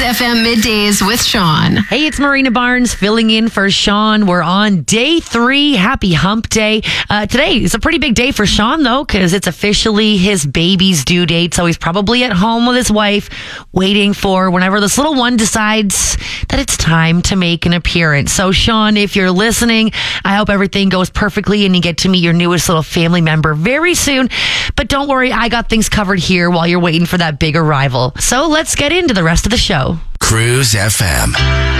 FM Middays with Sean. Hey, it's Marina Barnes filling in for Sean. We're on day 3. Happy hump day. Today is a pretty big day for Sean, though, because it's officially his baby's due date. So he's probably at home with his wife waiting for whenever this little one decides that it's time to make an appearance. So, Sean, if you're listening, I hope everything goes perfectly and you get to meet your newest little family member very soon. But don't worry, I got things covered here while you're waiting for that big arrival. So let's get into the rest of the show. Cruise FM.